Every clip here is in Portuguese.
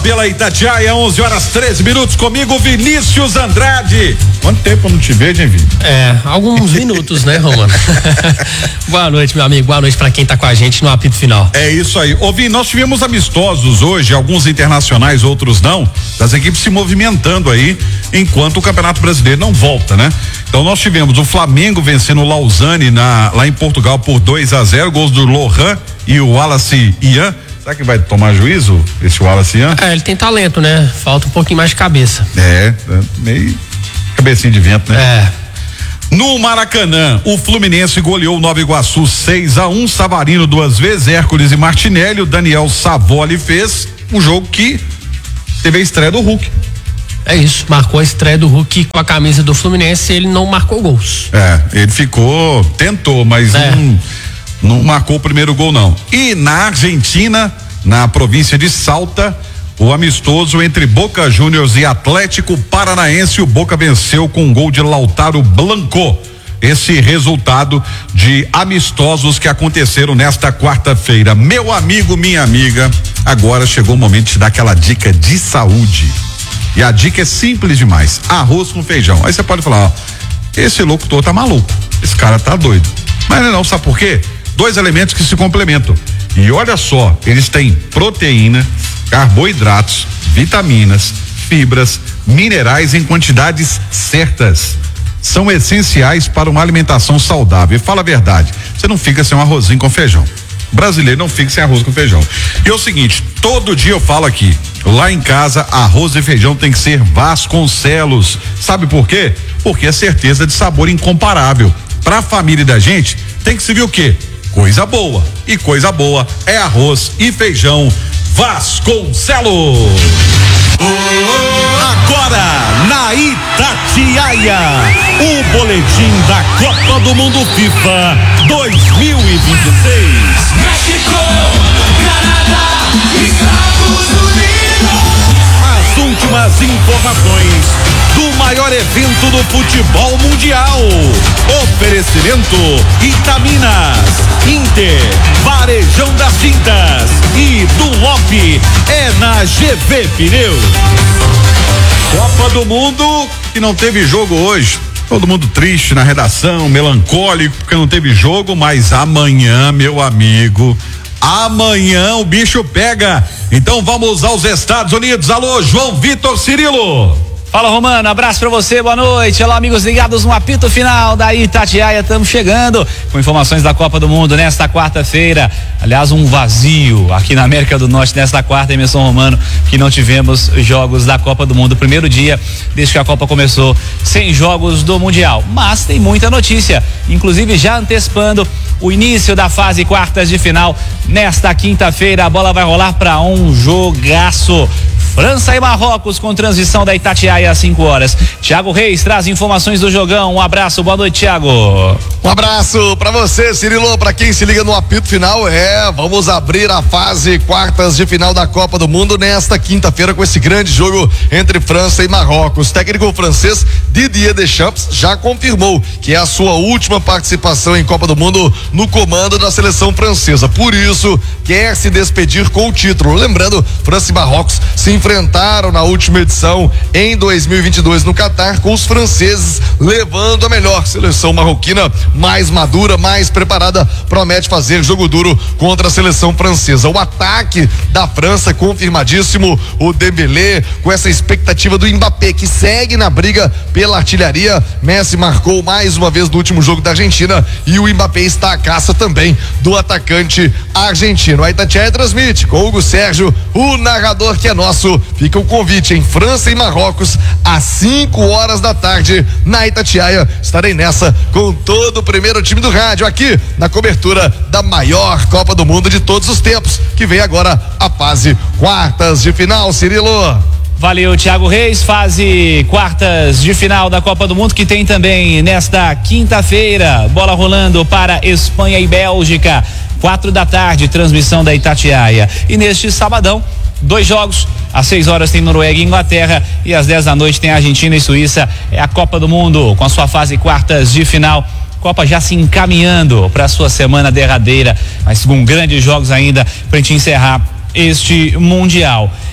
pela Itatiaia, 11h13 comigo, Vinícius Andrade. Quanto tempo eu não te vejo, hein, Vini? Alguns minutos, né, Romano? Boa noite, meu amigo, boa noite pra quem tá com a gente no apito final. É isso aí. Ô, Vini, nós tivemos amistosos hoje, alguns internacionais, outros não, das equipes se movimentando aí, enquanto o Campeonato Brasileiro não volta, né? Então nós tivemos o Flamengo vencendo o Lausanne lá em Portugal por 2-0, gols do Lohan e o Wallace Ian. Será que vai tomar juízo esse Wallace Ian? Ele tem talento, né? Falta um pouquinho mais de cabeça. Meio cabecinha de vento, né? No Maracanã, o Fluminense goleou o Nova Iguaçu 6-1, Savarino 2 vezes, Hércules e Martinelli, o Daniel Savoli fez um jogo que teve a estreia do Hulk. É isso, marcou a estreia do Hulk com a camisa do Fluminense, ele não marcou gols. Ele tentou, mas não marcou o primeiro gol não. E na Argentina, na província de Salta, o amistoso entre Boca Juniors e Atlético Paranaense, o Boca venceu com um gol de Lautaro Blanco. Esse resultado de amistosos que aconteceram nesta quarta-feira. Meu amigo, minha amiga, agora chegou o momento de te dar aquela dica de saúde. E a dica é simples demais: arroz com feijão. Aí você pode falar, esse locutor tá maluco, esse cara tá doido. Mas não, sabe por quê? 2 elementos que se complementam. E olha só, eles têm proteína, carboidratos, vitaminas, fibras, minerais em quantidades certas. São essenciais para uma alimentação saudável. E fala a verdade, você não fica sem um arrozinho com feijão. Brasileiro não fica sem arroz com feijão. E é o seguinte, todo dia eu falo aqui, lá em casa, arroz e feijão tem que ser Vasconcelos. Sabe por quê? Porque é certeza de sabor incomparável. Pra família da gente, tem que servir o quê? Coisa boa. E coisa boa é arroz e feijão Vasconcelos. Agora, na Itatiaia, o boletim da Copa do Mundo FIFA 2026. México, Canadá, Estados Unidos. As últimas informações do maior evento do futebol mundial. Oferecimento Itaminas, Inter, Varejão das Tintas e Dunlop é na GV Pneus. Copa do Mundo que não teve jogo hoje. Todo mundo triste na redação, melancólico porque não teve jogo, mas amanhã, meu amigo, amanhã o bicho pega. Então vamos aos Estados Unidos. Alô, João Vitor Cirilo. Fala, Romano, abraço pra você, boa noite. Olá, amigos ligados no apito final da Itatiaia, estamos chegando com informações da Copa do Mundo nesta quarta-feira. Aliás, um vazio aqui na América do Norte nesta quarta, Emerson Romano, que não tivemos jogos da Copa do Mundo. Primeiro dia desde que a Copa começou sem jogos do Mundial, mas tem muita notícia, inclusive já antecipando o início da fase quartas de final. Nesta quinta-feira a bola vai rolar para um jogaço. França e Marrocos com transmissão da Itatiaia às 5 horas. Thiago Reis traz informações do jogão. Um abraço, boa noite, Thiago. Um abraço pra você, Cirilo, pra quem se liga no apito final. Vamos abrir a fase quartas de final da Copa do Mundo nesta quinta-feira com esse grande jogo entre França e Marrocos. O técnico francês Didier Deschamps já confirmou que é a sua última participação em Copa do Mundo no comando da seleção francesa. Por isso, quer se despedir com o título. Lembrando, França e Marrocos se enfrentaram na última edição em 2022 no Catar, com os franceses levando a melhor. Seleção marroquina mais madura, mais preparada, promete fazer jogo duro contra a seleção francesa. O ataque da França confirmadíssimo, o Dembélé com essa expectativa do Mbappé, que segue na briga pela artilharia. Messi marcou mais uma vez no último jogo da Argentina e o Mbappé está à caça também do atacante argentino. A Itatiaia transmite com Hugo Sérgio, o narrador que é nosso. Fica o convite em França e Marrocos às 5 horas da tarde na Itatiaia. Estarei nessa com todo o primeiro time do rádio aqui na cobertura da maior Copa do Mundo de todos os tempos, que vem agora a fase quartas de final, Cirilo. Valeu, Thiago Reis. Fase quartas de final da Copa do Mundo, que tem também nesta quinta-feira bola rolando para Espanha e Bélgica, 4 da tarde, transmissão da Itatiaia. E neste sabadão, 2 jogos. Às 6 horas tem Noruega e Inglaterra e às 10 da noite tem Argentina e Suíça. É a Copa do Mundo com a sua fase quartas de final. Copa já se encaminhando para a sua semana derradeira, mas com grandes jogos ainda para a gente encerrar este Mundial.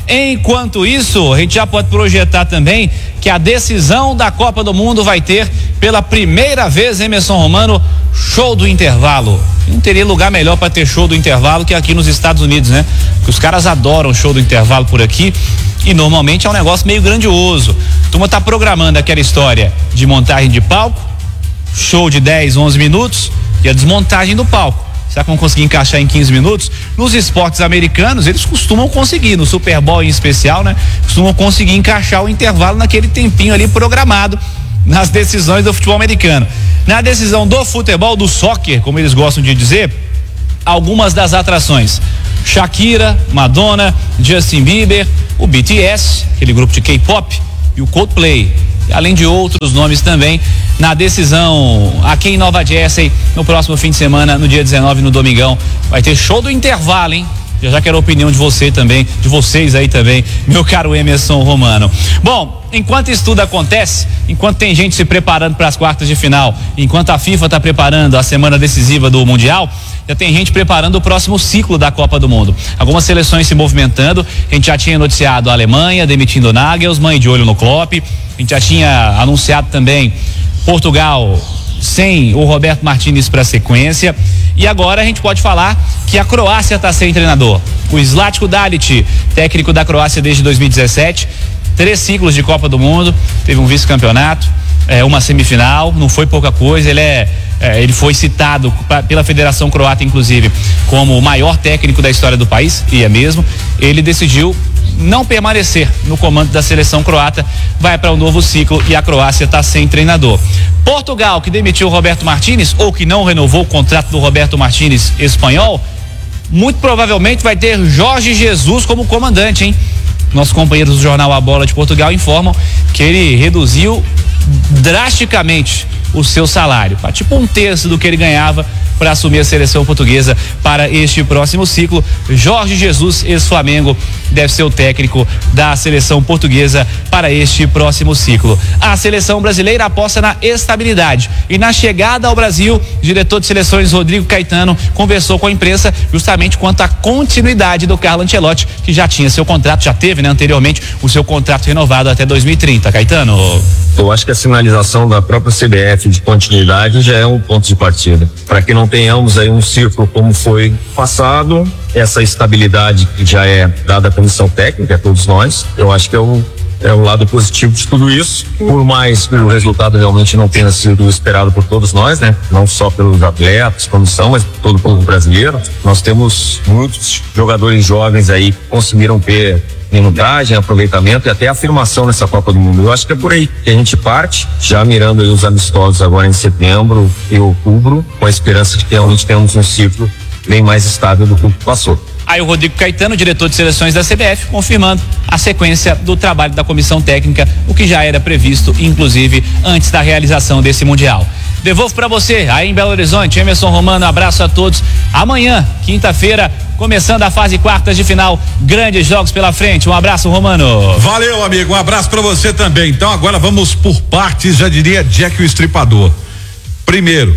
Enquanto isso, a gente já pode projetar também que a decisão da Copa do Mundo vai ter, pela primeira vez, Emerson Romano, show do intervalo. Não teria lugar melhor para ter show do intervalo que aqui nos Estados Unidos, né? Porque os caras adoram show do intervalo por aqui e normalmente é um negócio meio grandioso. A turma tá programando aquela história de montagem de palco, show de 10, 11 minutos e a desmontagem do palco. Será que vão conseguir encaixar em 15 minutos? Nos esportes americanos, eles costumam conseguir, no Super Bowl em especial, né? Costumam conseguir encaixar o intervalo naquele tempinho ali programado nas decisões do futebol americano. Na decisão do futebol, do soccer, como eles gostam de dizer, algumas das atrações: Shakira, Madonna, Justin Bieber, o BTS, aquele grupo de K-pop, e o Coldplay, além de outros nomes também, na decisão aqui em Nova Jersey, no próximo fim de semana, no dia 19, no domingão. Vai ter show do intervalo, hein? Já quero a opinião de você também, de vocês aí também, meu caro Emerson Romano. Bom, enquanto isso tudo acontece, enquanto tem gente se preparando para as quartas de final, enquanto a FIFA está preparando a semana decisiva do Mundial, já tem gente preparando o próximo ciclo da Copa do Mundo. Algumas seleções se movimentando. A gente já tinha noticiado a Alemanha demitindo o Nagelsmann e de olho no Klopp. A gente já tinha anunciado também Portugal sem o Roberto Martínez para a sequência. E agora a gente pode falar que a Croácia está sem treinador. O Zlatko Dalic, técnico da Croácia desde 2017, 3 ciclos de Copa do Mundo, teve um vice-campeonato, uma semifinal, não foi pouca coisa. Ele foi citado pela Federação Croata, inclusive, como o maior técnico da história do país, e é mesmo. Ele decidiu não permanecer no comando da seleção croata, vai para um novo ciclo e a Croácia está sem treinador. Portugal, que demitiu o Roberto Martínez, ou que não renovou o contrato do Roberto Martínez espanhol, muito provavelmente vai ter Jorge Jesus como comandante, hein? Nossos companheiros do jornal A Bola de Portugal informam que ele reduziu drasticamente o seu salário, para tipo 1/3 do que ele ganhava, para assumir a seleção portuguesa para este próximo ciclo. Jorge Jesus, ex-Flamengo, deve ser o técnico da seleção portuguesa para este próximo ciclo. A seleção brasileira aposta na estabilidade e na chegada ao Brasil, o diretor de seleções Rodrigo Caetano conversou com a imprensa justamente quanto à continuidade do Carlo Ancelotti, que já tinha seu contrato, já teve, né, anteriormente o seu contrato renovado até 2030. Caetano. Eu acho que a sinalização da própria CBF de continuidade já é um ponto de partida, para que não tenhamos aí um ciclo como foi passado. Essa estabilidade que já é dada à comissão técnica, a todos nós, eu acho que é o lado positivo de tudo isso, por mais que o resultado realmente não tenha sido esperado por todos nós, né? Não só pelos atletas, comissão, mas por todo o povo brasileiro. Nós temos muitos jogadores jovens aí que conseguiram ter minutagem, aproveitamento e até afirmação nessa Copa do Mundo. Eu acho que é por aí que a gente parte, já mirando aí os amistosos agora em setembro e outubro, com a esperança de que realmente temos um ciclo bem mais estável do que passou. Aí o Rodrigo Caetano, diretor de seleções da CBF, confirmando a sequência do trabalho da comissão técnica, o que já era previsto, inclusive, antes da realização desse Mundial. Devolvo para você, aí em Belo Horizonte, Emerson Romano, abraço a todos. Amanhã, quinta-feira, começando a fase quartas de final, grandes jogos pela frente. Um abraço, Romano. Valeu, amigo, um abraço para você também. Então agora vamos por partes, já diria Jack o Estripador. Primeiro,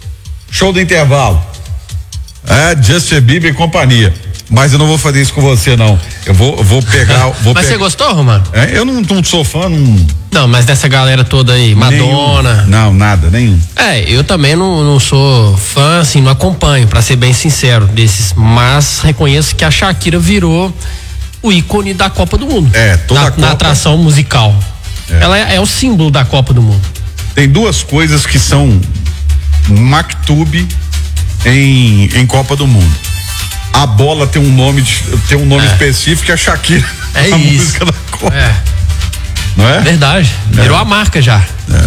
show do intervalo. Justin Bieber e companhia. Mas eu não vou fazer isso com você, não. Eu vou pegar. Mas você gostou, Romano? Eu não sou fã, não, mas dessa galera toda aí, Madonna. Não, nada, nenhum. Eu também não sou fã, assim, não acompanho, pra ser bem sincero, desses. Mas reconheço que a Shakira virou o ícone da Copa do Mundo. Toda a Copa. Na atração musical. Ela é o símbolo da Copa do Mundo. Tem duas coisas que são maktub em Copa do Mundo. A bola tem um nome específico, é a Shakira. É a isso. Música da Copa. Não é? Verdade. Virou a marca já.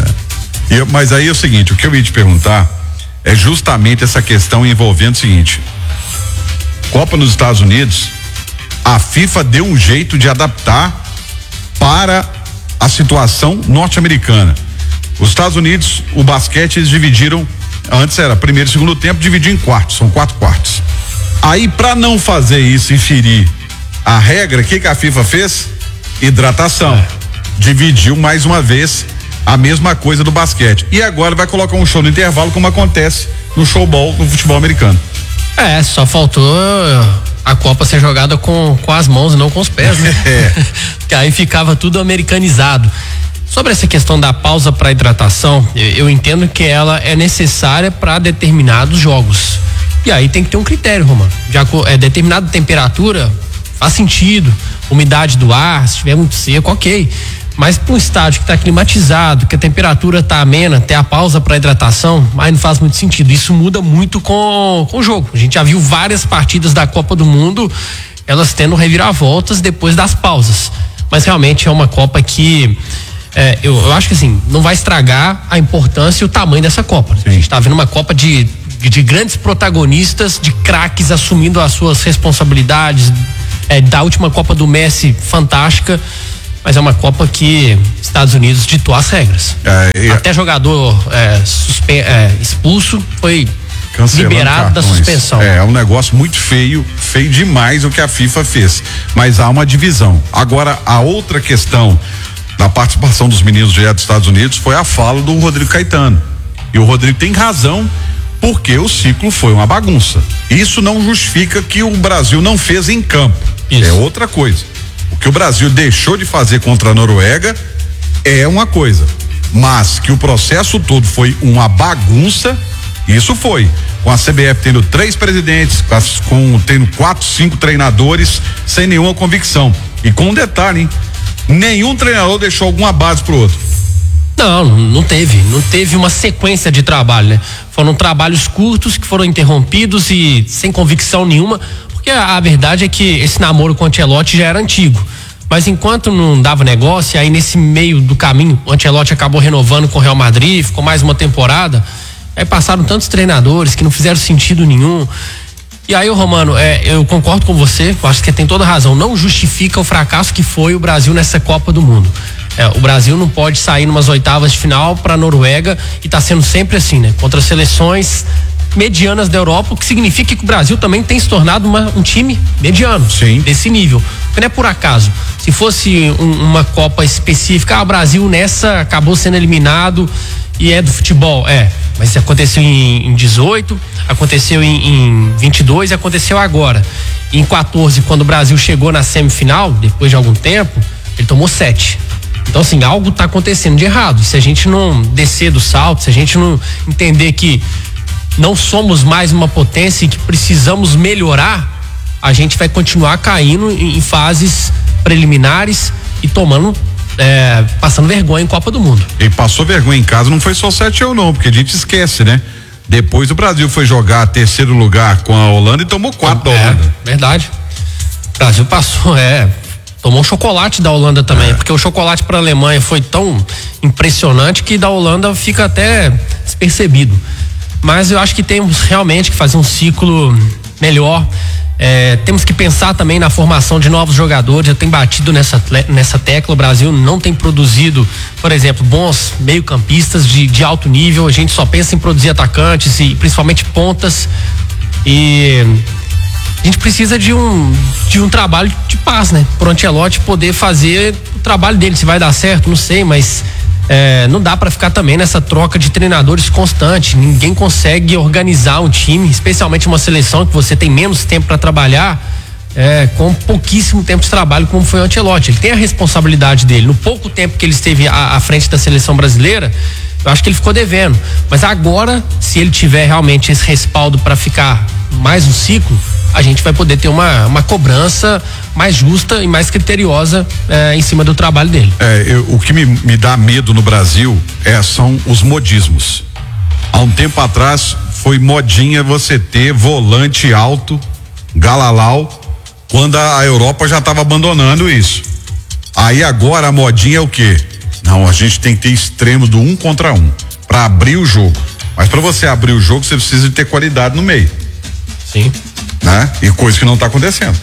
Mas aí é o seguinte, o que eu ia te perguntar é justamente essa questão envolvendo o seguinte: Copa nos Estados Unidos, a FIFA deu um jeito de adaptar para a situação norte-americana. Os Estados Unidos, o basquete, eles dividiram, antes era primeiro e segundo tempo, dividiu em quartos, são 4 quartos. Aí, para não fazer isso e ferir a regra, o que a FIFA fez? Hidratação. Dividiu mais uma vez a mesma coisa do basquete. E agora vai colocar um show no intervalo, como acontece no showball, no futebol americano. Só faltou a Copa ser jogada com as mãos e não com os pés, né? Que aí ficava tudo americanizado. Sobre essa questão da pausa para hidratação, eu entendo que ela é necessária para determinados jogos. E aí tem que ter um critério, Romano. Determinada temperatura, faz sentido. Umidade do ar, se tiver muito seco, ok. Mas para um estádio que está climatizado, que a temperatura está amena, ter a pausa para hidratação, aí não faz muito sentido. Isso muda muito com o jogo. A gente já viu várias partidas da Copa do Mundo, elas tendo reviravoltas depois das pausas. Mas realmente é uma Copa que eu acho que assim, não vai estragar a importância e o tamanho dessa Copa. Sim. A gente está vendo uma Copa de grandes protagonistas, de craques assumindo as suas responsabilidades, da última Copa do Messi, fantástica. Mas é uma Copa que Estados Unidos ditou as regras. Até jogador expulso foi liberado da suspensão. É um negócio muito feio demais o que a FIFA fez. Mas há uma divisão. Agora, a outra questão da participação dos meninos direto dos Estados Unidos foi a fala do Rodrigo Caetano. E o Rodrigo tem razão, porque o ciclo foi uma bagunça. Isso não justifica que o Brasil não fez em campo. Isso. É outra coisa. O que o Brasil deixou de fazer contra a Noruega é uma coisa, mas que o processo todo foi uma bagunça, isso foi. Com a CBF tendo 3 presidentes, tendo 4, 5 treinadores, sem nenhuma convicção. E com um detalhe, hein? Nenhum treinador deixou alguma base pro outro. Não teve uma sequência de trabalho, né? Foram trabalhos curtos que foram interrompidos e sem convicção nenhuma. Porque a verdade é que esse namoro com o Ancelotti já era antigo. Mas enquanto não dava negócio, aí nesse meio do caminho, o Ancelotti acabou renovando com o Real Madrid, ficou mais uma temporada. Aí passaram tantos treinadores que não fizeram sentido nenhum. E aí, Romano, eu concordo com você, eu acho que tem toda razão. Não justifica o fracasso que foi o Brasil nessa Copa do Mundo. O Brasil não pode sair numas oitavas de final para a Noruega e tá sendo sempre assim, né? Contra seleções medianas da Europa, o que significa que o Brasil também tem se tornado um time mediano. Sim. Desse nível. Porque não é por acaso. Se fosse uma Copa específica, o Brasil nessa acabou sendo eliminado e é do futebol. Mas aconteceu em 18, aconteceu em 22 e aconteceu agora. E em 14, quando o Brasil chegou na semifinal, depois de algum tempo, ele tomou 7. Então, assim, algo está acontecendo de errado. Se a gente não descer do salto, se a gente não entender que não somos mais uma potência e que precisamos melhorar, a gente vai continuar caindo em fases preliminares e passando vergonha em Copa do Mundo. E passou vergonha em casa, não foi só 7-1 não, porque a gente esquece, né? Depois o Brasil foi jogar terceiro lugar com a Holanda e tomou 4 da Holanda. Verdade. O Brasil passou, tomou um chocolate da Holanda também, porque o chocolate para a Alemanha foi tão impressionante que da Holanda fica até despercebido. Mas eu acho que temos realmente que fazer um ciclo melhor. Temos que pensar também na formação de novos jogadores. Eu tenho batido nessa tecla. O Brasil não tem produzido, por exemplo, bons meio-campistas de alto nível. A gente só pensa em produzir atacantes e principalmente pontas. E a gente precisa de um trabalho de paz, né? Pro Ancelotti poder fazer o trabalho dele. Se vai dar certo, não sei, mas não dá para ficar também nessa troca de treinadores constante. Ninguém consegue organizar um time, especialmente uma seleção que você tem menos tempo para trabalhar, com pouquíssimo tempo de trabalho, como foi o Ancelotti. Ele tem a responsabilidade dele. No pouco tempo que ele esteve à frente da seleção brasileira, eu acho que ele ficou devendo. Mas agora, se ele tiver realmente esse respaldo para ficar mais um ciclo, a gente vai poder ter uma cobrança mais justa e mais criteriosa em cima do trabalho dele. O que me dá medo no Brasil são os modismos. Há um tempo atrás foi modinha você ter volante alto, galalau, quando a Europa já estava abandonando isso. Aí agora a modinha é o quê? Não, a gente tem que ter extremo do 1 contra 1 para abrir o jogo. Mas para você abrir o jogo, você precisa de ter qualidade no meio. Sim. Né? E coisa que não está acontecendo.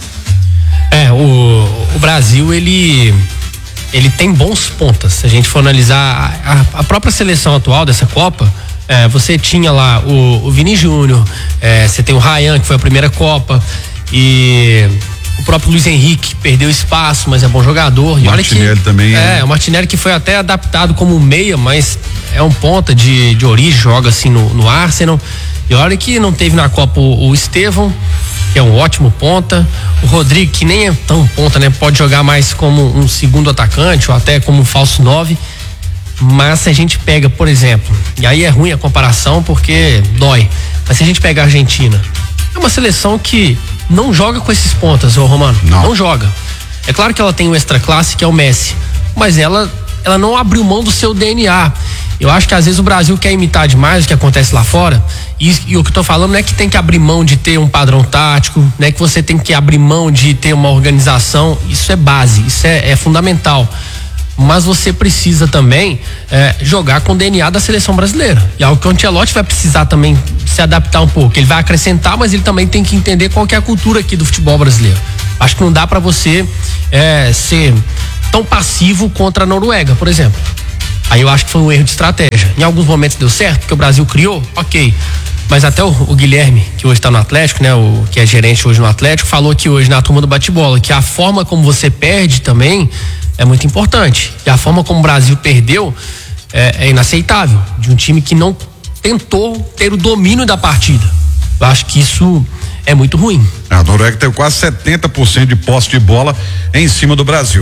O Brasil, ele tem bons pontas. Se a gente for analisar a própria seleção atual dessa Copa, você tinha lá o Vini Júnior, você tem o Ryan, que foi a primeira Copa, e o próprio Luiz Henrique perdeu espaço, mas é bom jogador. O Martinelli também o Martinelli, que foi até adaptado como meia, mas é um ponta de origem, joga assim no Arsenal. E olha que não teve na Copa o Estevão, que é um ótimo ponta, o Rodrigo, que nem é tão ponta, né? Pode jogar mais como um segundo atacante ou até como um falso 9. Mas se a gente pega, por exemplo, e aí é ruim a comparação porque dói, mas se a gente pega a Argentina, é uma seleção que não joga com esses pontas, ô Romano, não joga. É claro que ela tem um extra classe que é o Messi, mas ela não abriu mão do seu DNA. Eu acho que às vezes o Brasil quer imitar demais o que acontece lá fora, e o que eu tô falando não é que tem que abrir mão de ter um padrão tático, não é que você tem que abrir mão de ter uma organização, isso é base, isso é fundamental. Mas você precisa também jogar com o DNA da seleção brasileira. E algo que o Ancelotti vai precisar também se adaptar um pouco. Ele vai acrescentar, mas ele também tem que entender qual que é a cultura aqui do futebol brasileiro. Acho que não dá pra você ser tão passivo contra a Noruega, por exemplo. Aí eu acho que foi um erro de estratégia. Em alguns momentos deu certo, porque o Brasil criou, ok. Mas até o Guilherme, que hoje está no Atlético, né? Que é gerente hoje no Atlético, falou que hoje na turma do bate-bola, que a forma como você perde também é muito importante. E a forma como o Brasil perdeu é inaceitável. De um time que não tentou ter o domínio da partida. Eu acho que isso é muito ruim. A Noruega tem quase 70% de posse de bola em cima do Brasil.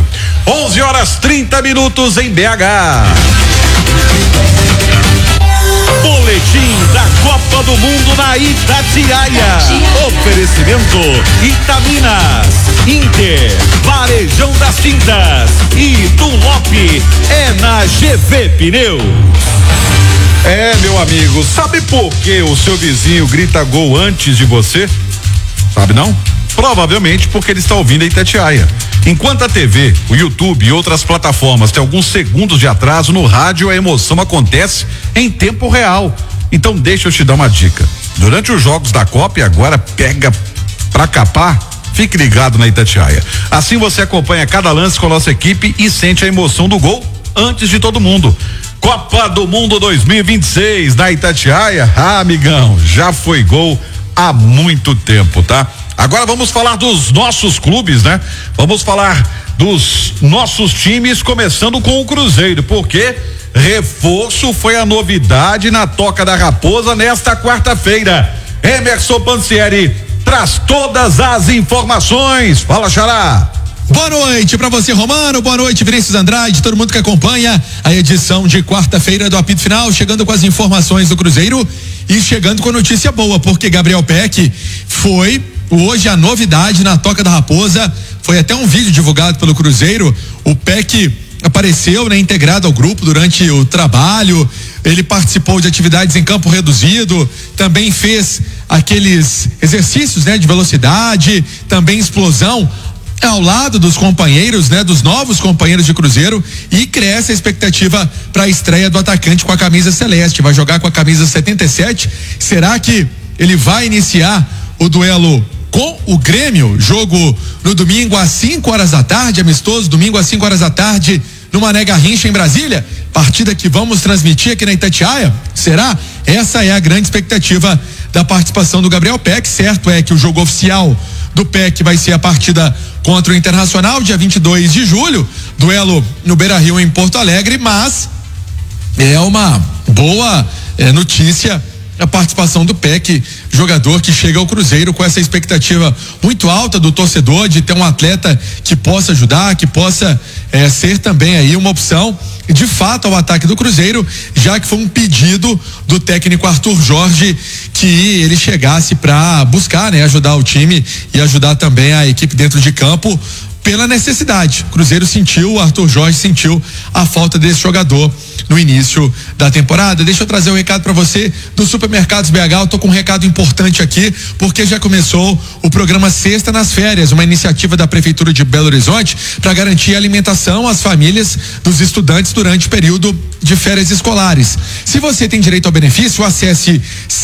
11h30 em BH. Boletim da Copa do Mundo na Itatiaia. Oferecimento Itaminas, Inter, Varejão das Tintas e Dunlop é na GV Pneus. Meu amigo, sabe por que o seu vizinho grita gol antes de você? Sabe não? Provavelmente porque ele está ouvindo a Itatiaia. Enquanto a TV, o YouTube e outras plataformas têm alguns segundos de atraso, no rádio a emoção acontece em tempo real. Então deixa eu te dar uma dica. Durante os jogos da Copa, e agora pega pra capar, fique ligado na Itatiaia. Assim você acompanha cada lance com a nossa equipe e sente a emoção do gol antes de todo mundo. Copa do Mundo 2026 na Itatiaia, amigão, já foi gol há muito tempo, tá? Agora vamos falar dos nossos clubes, né? Vamos falar dos nossos times, começando com o Cruzeiro, porque reforço foi a novidade na Toca da Raposa nesta quarta-feira. Emerson Pansieri traz todas as informações. Fala, Xará. Boa noite pra você, Romano, boa noite, Vinícius Andrade, todo mundo que acompanha a edição de quarta-feira do Apito Final, chegando com as informações do Cruzeiro e chegando com notícia boa, porque Gabriel Peck foi hoje a novidade na Toca da Raposa, foi até um vídeo divulgado pelo Cruzeiro, o Peck apareceu, né, integrado ao grupo durante o trabalho, ele participou de atividades em campo reduzido, também fez aqueles exercícios, né, de velocidade, também explosão, ao lado dos companheiros, né, dos novos companheiros de Cruzeiro, e cresce a expectativa para a estreia do atacante com a camisa celeste, vai jogar com a camisa 77. Será que ele vai iniciar o duelo com o Grêmio? Jogo no domingo às 5 horas da tarde, amistoso, domingo às 5 horas da tarde, no Mané Garrincha em Brasília, partida que vamos transmitir aqui na Itatiaia. Será? Essa é a grande expectativa da participação do Gabriel Peck. Certo é que o jogo oficial do Peck vai ser a partida contra o Internacional, dia 22 de julho, duelo no Beira-Rio em Porto Alegre, mas é uma boa notícia a participação do Peck, jogador que chega ao Cruzeiro com essa expectativa muito alta do torcedor de ter um atleta que possa ajudar, que possa ser também aí uma opção de fato ao ataque do Cruzeiro, já que foi um pedido do técnico Arthur Jorge que ele chegasse para buscar, né, ajudar o time e ajudar também a equipe dentro de campo pela necessidade. O Cruzeiro sentiu, o Arthur Jorge sentiu a falta desse jogador no início da temporada. Deixa eu trazer um recado para você do Supermercados BH. Eu tô com um recado importante aqui, porque já começou o programa Sexta nas Férias, uma iniciativa da Prefeitura de Belo Horizonte para garantir a alimentação às famílias dos estudantes durante o período de férias escolares. Se você tem direito ao benefício, acesse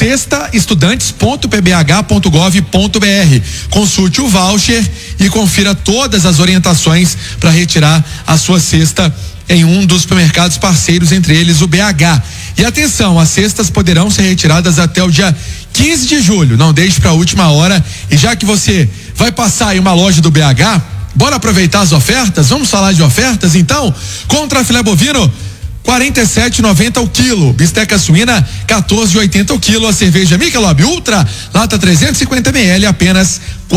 sextaestudantes.pbh.gov.br. Consulte o voucher e confira todas as orientações para retirar a sua cesta em um dos supermercados parceiros, entre eles o BH. E atenção, as cestas poderão ser retiradas até o dia 15 de julho. Não deixe para a última hora. E já que você vai passar em uma loja do BH, bora aproveitar as ofertas? Vamos falar de ofertas então? Contra filé bovino, 47,90 o quilo. Bisteca suína, 14,80 o quilo. A cerveja Michelob Ultra, lata 350 ml, apenas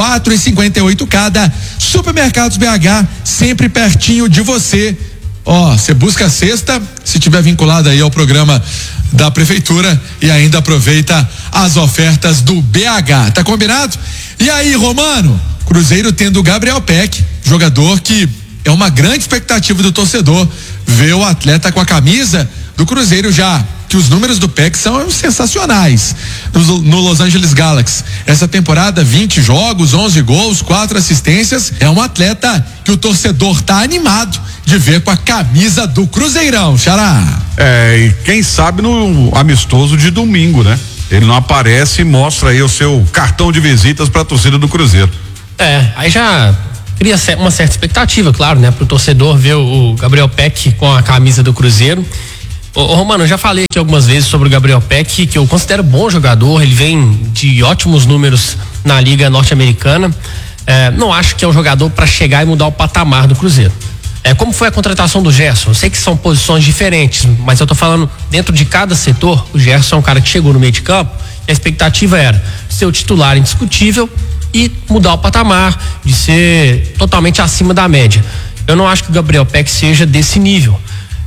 4,58 cada. Supermercados BH, sempre pertinho de você. Você busca a cesta, se tiver vinculado aí ao programa da prefeitura, e ainda aproveita as ofertas do BH. Tá combinado? E aí, Romano? Cruzeiro tendo o Gabriel Peck, jogador que é uma grande expectativa do torcedor ver o atleta com a camisa do Cruzeiro, já que os números do Peck são sensacionais no Los Angeles Galaxy. Essa temporada, 20 jogos, 11 gols, 4 assistências. É um atleta que o torcedor tá animado de ver com a camisa do Cruzeirão, Xará. E quem sabe no amistoso de domingo, né? Ele não aparece e mostra aí o seu cartão de visitas para a torcida do Cruzeiro. Aí já cria uma certa expectativa, claro, né? Pro torcedor ver o Gabriel Peck com a camisa do Cruzeiro. Ô Romano, eu já falei aqui algumas vezes sobre o Gabriel Peck, que eu considero bom jogador, ele vem de ótimos números na Liga Norte-Americana. Não acho que é um jogador para chegar e mudar o patamar do Cruzeiro. Como foi a contratação do Gerson? Eu sei que são posições diferentes, mas eu tô falando dentro de cada setor. O Gerson é um cara que chegou no meio de campo e a expectativa era ser o titular indiscutível e mudar o patamar, de ser totalmente acima da média. Eu não acho que o Gabriel Peck seja desse nível,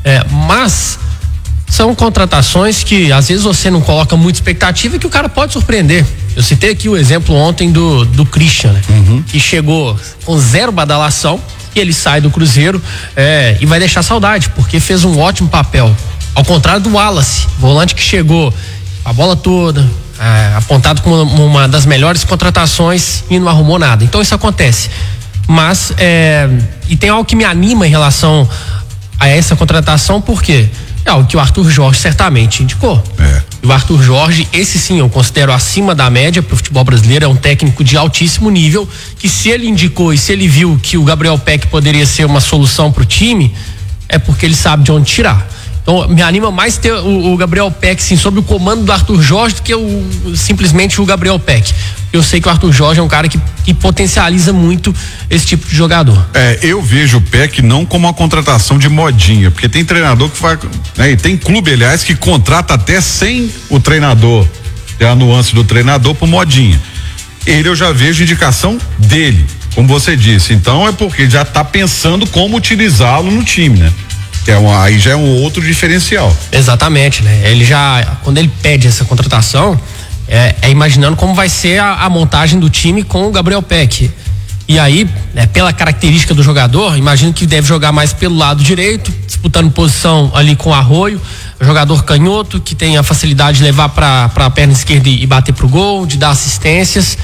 mas são contratações que às vezes você não coloca muita expectativa e que o cara pode surpreender. Eu citei aqui o exemplo ontem do Christian, né? Que chegou com zero badalação e ele sai do Cruzeiro e vai deixar saudade, porque fez um ótimo papel. Ao contrário do Wallace, volante que chegou a bola toda, apontado como uma das melhores contratações e não arrumou nada. Então isso acontece. Mas e tem algo que me anima em relação a essa contratação, porque é algo que o Arthur Jorge certamente indicou. E o Arthur Jorge, esse sim eu considero acima da média pro futebol brasileiro, é um técnico de altíssimo nível, que se ele indicou e se ele viu que o Gabriel Peck poderia ser uma solução pro time, é porque ele sabe de onde tirar. Então me anima mais ter o Gabriel Peck sim, sob o comando do Arthur Jorge, do que simplesmente o Gabriel Peck. Eu sei que o Arthur Jorge é um cara que potencializa muito esse tipo de jogador. Eu vejo o Peck não como uma contratação de modinha, porque tem treinador que vai, e tem clube, aliás, que contrata até sem o treinador, tem a nuance do treinador por modinha. Ele eu já vejo indicação dele, como você disse, então é porque já tá pensando como utilizá-lo no time, né? Aí já é um outro diferencial. Exatamente, né? Ele já, quando ele pede essa contratação, imaginando como vai ser a montagem do time com o Gabriel Peck. E aí, pela característica do jogador, imagino que deve jogar mais pelo lado direito, disputando posição ali com o Arroio, jogador canhoto, que tem a facilidade de levar para a perna esquerda e bater pro gol, de dar assistências.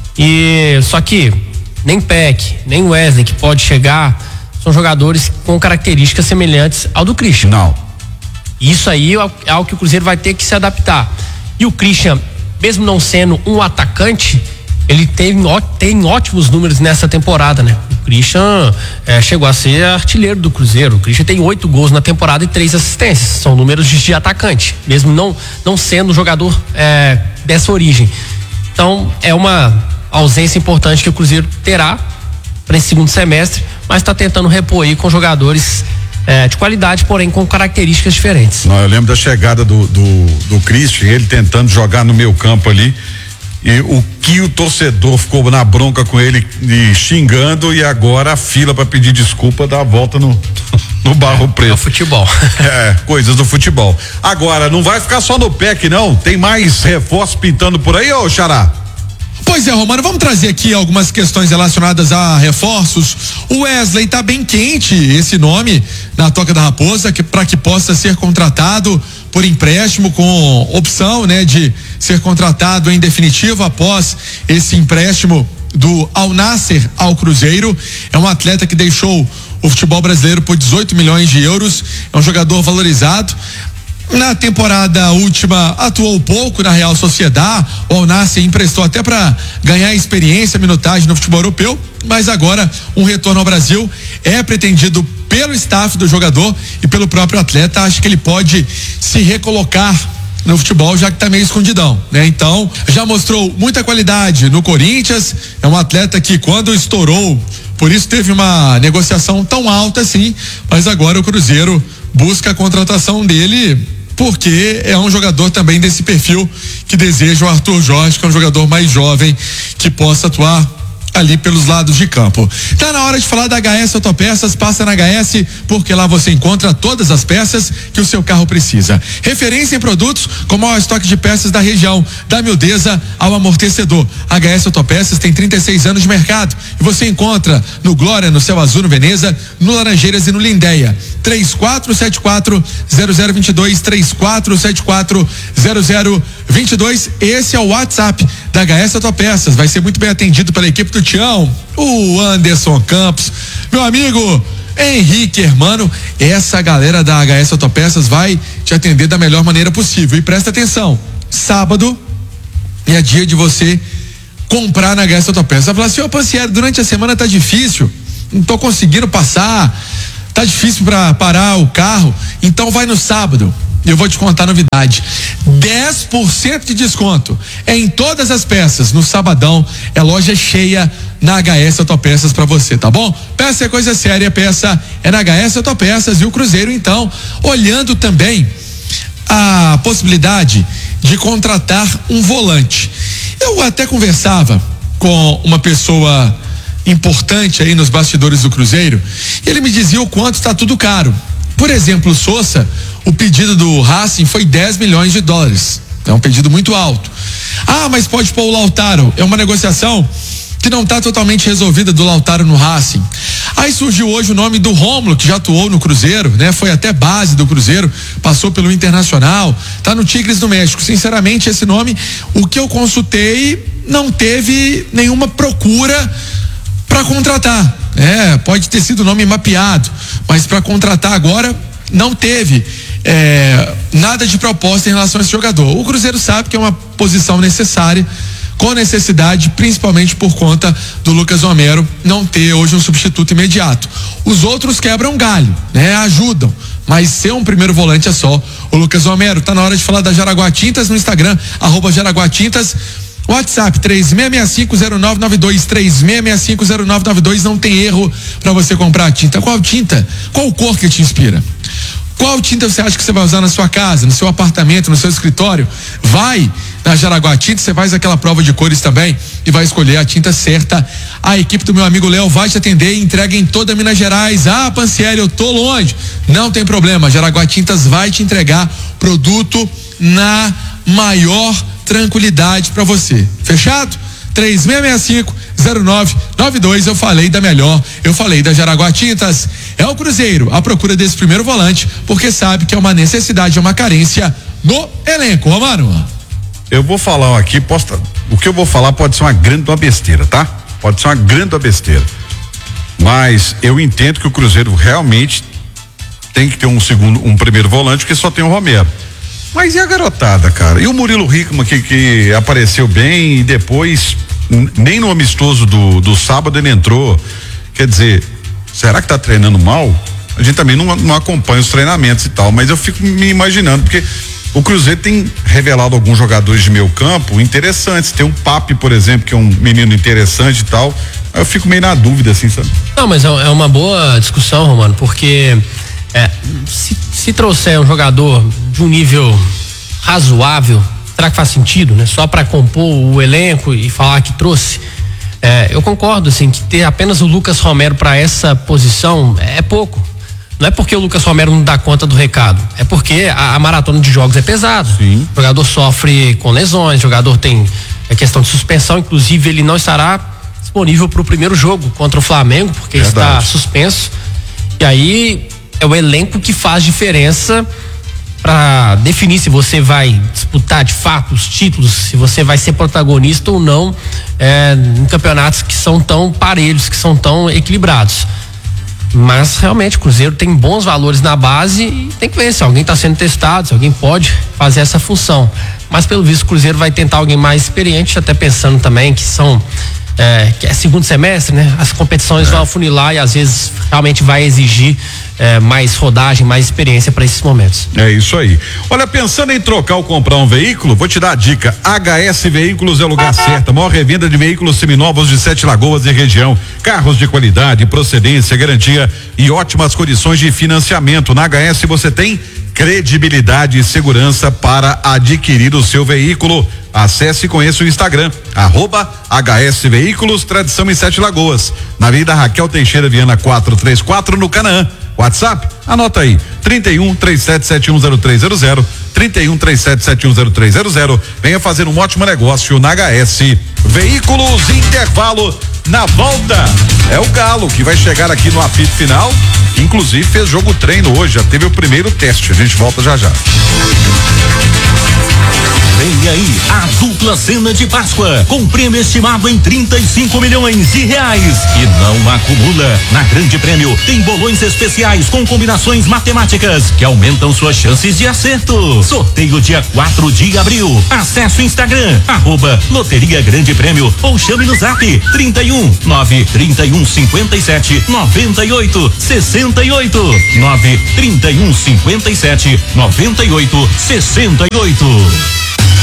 Só que nem Peck, nem Wesley, que pode chegar, são jogadores com características semelhantes ao do Christian. Não. Isso aí é algo que o Cruzeiro vai ter que se adaptar. E o Christian, mesmo não sendo um atacante, ele tem ótimos números nessa temporada, né? O Christian chegou a ser artilheiro do Cruzeiro. O Christian tem 8 gols na temporada e 3 assistências. São números de atacante, mesmo não sendo jogador dessa origem. Então é uma ausência importante que o Cruzeiro terá para esse segundo semestre, mas está tentando repor aí com jogadores de qualidade, porém com características diferentes. Não, eu lembro da chegada do Christian, ele tentando jogar no meio campo ali, e o que o torcedor ficou na bronca com ele e xingando, e agora a fila para pedir desculpa dá a volta no barro preto. É o futebol. Coisas do futebol. Agora, não vai ficar só no PEC, não? Tem mais reforços pintando por aí, ô Xará? Pois é, Romano, vamos trazer aqui algumas questões relacionadas a reforços. O Wesley tá bem quente, esse nome na Toca da Raposa, para que possa ser contratado por empréstimo, com opção, né, de ser contratado em definitivo após esse empréstimo do Al Nassr ao Cruzeiro. É um atleta que deixou o futebol brasileiro por 18 milhões de euros, é um jogador valorizado. Na temporada última atuou pouco na Real Sociedad, o Al Nassr emprestou até para ganhar experiência, minutagem no futebol europeu, mas agora um retorno ao Brasil é pretendido pelo staff do jogador e pelo próprio atleta. Acho que ele pode se recolocar no futebol, já que tá meio escondidão, né? Então, já mostrou muita qualidade no Corinthians, é um atleta que quando estourou, por isso teve uma negociação tão alta assim, mas agora o Cruzeiro busca a contratação dele, porque é um jogador também desse perfil que deseja o Arthur Jorge, que é um jogador mais jovem que possa atuar ali pelos lados de campo. Tá na hora de falar da HS Autopeças. Passa na HS, porque lá você encontra todas as peças que o seu carro precisa. Referência em produtos com o maior estoque de peças da região, da miudeza ao amortecedor. HS Autopeças tem 36 anos de mercado e você encontra no Glória, no Céu Azul, no Veneza, no Laranjeiras e no Lindéia. 3474-0022, 3474-0022. Esse é o WhatsApp da HS Autopeças. Vai ser muito bem atendido pela equipe do Tião, o Anderson Campos, meu amigo Henrique Hermano. Essa galera da HS Autopeças vai te atender da melhor maneira possível. E presta atenção, sábado é dia de você comprar na HS Autopeças. Vai falar assim: ô Pancieri, durante a semana tá difícil, não tô conseguindo passar, tá difícil para parar o carro, então vai no sábado. Eu vou te contar a novidade: 10% de desconto em todas as peças no sabadão. É loja cheia na HS Autopeças para você, tá bom? Peça é coisa séria, peça é na HS Autopeças. E o Cruzeiro, então, olhando também a possibilidade de contratar um volante. Eu até conversava com uma pessoa importante aí nos bastidores do Cruzeiro e ele me dizia o quanto está tudo caro. Por exemplo, o Sousa, o pedido do Racing foi 10 milhões de dólares. É um pedido muito alto. Ah, mas pode pôr o Lautaro. É uma negociação que não está totalmente resolvida do Lautaro no Racing. Aí surgiu hoje o nome do Rômulo, que já atuou no Cruzeiro, né? Foi até base do Cruzeiro, passou pelo Internacional, tá no Tigres do México. Sinceramente, esse nome, o que eu consultei, não teve nenhuma procura para contratar. Pode ter sido nome mapeado, mas para contratar agora não teve nada de proposta em relação a esse jogador. O Cruzeiro sabe que é uma posição necessária, com necessidade, principalmente por conta do Lucas Romero não ter hoje um substituto imediato. Os outros quebram galho, né? Ajudam, mas ser um primeiro volante é só o Lucas Romero. Tá na hora de falar da Jaraguá Tintas no Instagram, @Jaraguá Tintas. WhatsApp 36650992, 36650992. Não tem erro para você comprar a tinta. Qual tinta? Qual cor que te inspira? Qual tinta você acha que você vai usar na sua casa, no seu apartamento, no seu escritório? Vai na Jaraguá Tintas, você faz aquela prova de cores também e vai escolher a tinta certa. A equipe do meu amigo Léo vai te atender e entrega em toda Minas Gerais. Ah, Pancieri, eu tô longe. Não tem problema, Jaraguá Tintas vai te entregar produto na maior tranquilidade para você. Fechado? 3665-0992. Eu falei da melhor, eu falei da Jaraguá Tintas. É o Cruzeiro à procura desse primeiro volante, porque sabe que é uma necessidade, é uma carência no elenco. Romano, eu vou falar aqui, o que eu vou falar pode ser uma grande besteira, tá? Pode ser uma grande besteira, mas eu entendo que o Cruzeiro realmente tem que ter um primeiro volante, porque só tem o Romero. Mas e a garotada, cara? E o Murilo Hickman que apareceu bem e depois nem no amistoso do sábado ele entrou. Quer dizer, será que tá treinando mal? A gente também não acompanha os treinamentos e tal, mas eu fico me imaginando, porque o Cruzeiro tem revelado alguns jogadores de meio campo interessantes. Tem um Papi, por exemplo, que é um menino interessante e tal. Eu fico meio na dúvida, assim, sabe? Não, mas é uma boa discussão, Romano, porque se trouxer um jogador de um nível razoável, será que faz sentido, né? Só para compor o elenco e falar que trouxe? Eu concordo, assim, que ter apenas o Lucas Romero para essa posição é pouco. Não é porque o Lucas Romero não dá conta do recado, é porque a maratona de jogos é pesada. Sim. O jogador sofre com lesões, o jogador tem questão de suspensão, inclusive ele não estará disponível para o primeiro jogo contra o Flamengo, porque está suspenso. E aí é o elenco que faz diferença para definir se você vai disputar de fato os títulos, se você vai ser protagonista ou não em campeonatos que são tão parelhos, que são tão equilibrados. Mas realmente o Cruzeiro tem bons valores na base e tem que ver se alguém está sendo testado, se alguém pode fazer essa função. Mas pelo visto o Cruzeiro vai tentar alguém mais experiente, até pensando também que que é segundo semestre, né? As competições vão afunilar e às vezes realmente vai exigir mais rodagem, mais experiência para esses momentos. É isso aí. Olha, pensando em trocar ou comprar um veículo, vou te dar a dica. HS Veículos é o lugar certo. A maior revenda de veículos seminovos de 7 Lagoas e região. Carros de qualidade, procedência, garantia e ótimas condições de financiamento. Na HS você tem credibilidade e segurança para adquirir o seu veículo. Acesse e conheça o Instagram, @HS Veículos, tradição em 7 Lagoas. Na Avenida Raquel Teixeira Viana 434, no Canaã. WhatsApp, anota aí, 3137710300, 3137710300. Venha fazer um ótimo negócio na HS Veículos. Intervalo. Na volta é o Galo que vai chegar aqui no apito final, que inclusive fez jogo treino hoje, já teve o primeiro teste. A gente volta já já. Vem aí a dupla cena de Páscoa, com prêmio estimado em 35 milhões de reais. E não acumula. Na Grande Prêmio tem bolões especiais com combinações matemáticas que aumentam suas chances de acerto. Sorteio dia 4 de abril. Acesse o Instagram, @Loteria Grande Prêmio, ou chame no zap 31 931 57 98 68 931 57 98 68.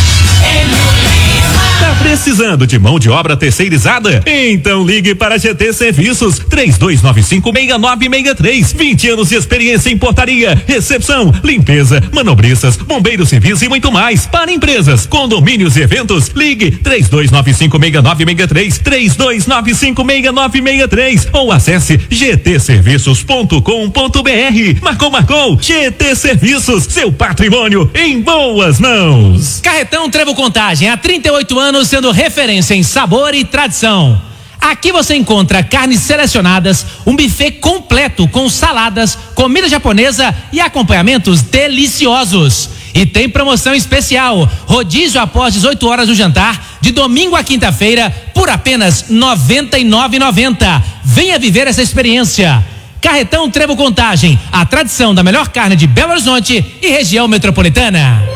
Tá precisando de mão de obra terceirizada? Então ligue para GT Serviços 3295-6963. 20 anos de experiência em portaria, recepção, limpeza, manobristas, bombeiros civis e muito mais. Para empresas, condomínios e eventos, ligue 3295-6963, 3295-6963 ou acesse gtserviços.com.br. Marcou, GT Serviços, seu patrimônio em boas mãos. Carretão Trevo Contagem, há 38 anos sendo referência em sabor e tradição. Aqui você encontra carnes selecionadas, um buffet completo com saladas, comida japonesa e acompanhamentos deliciosos. E tem promoção especial, rodízio após 18 horas do jantar, de domingo a quinta-feira, por apenas R$ 99,90. Venha viver essa experiência. Carretão Trevo Contagem, a tradição da melhor carne de Belo Horizonte e região metropolitana.